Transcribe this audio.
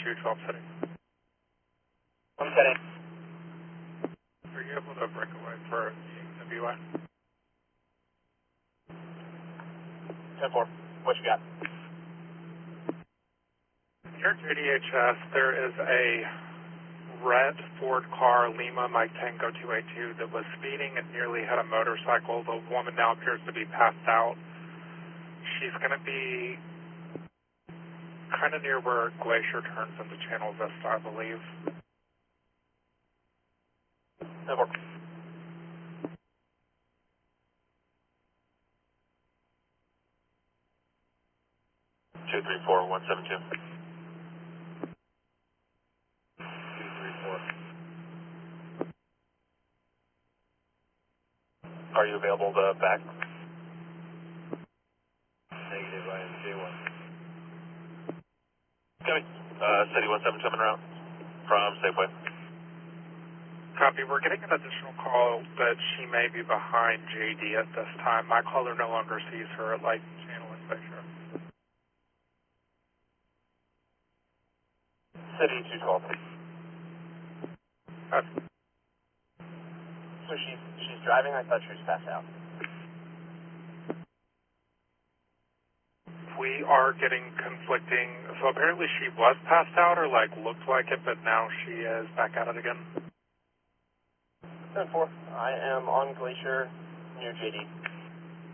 212 City. I'm kidding. Were you able to break away for the WI? 10-4. What you got? Here at JDHS, there is a red Ford car, Lima Mike Tango 282, that was speeding and nearly hit a motorcycle. The woman now appears to be passed out. She's going to be kind of near where Glacier turns into Channel Vista, I believe. 10-4. 234-172. 234. Are you available to back? Negative, I am J1. Copy. City 17 coming around from Safeway. Copy. We're getting an additional call that she may be behind JD at this time. My caller no longer sees her at Light Channel and Glacier. City 212. So she's driving? I thought she was passed out. We are getting conflicting. So apparently she was passed out or like looked like it, but now she is back at it again. 10-4. I am on Glacier near JD.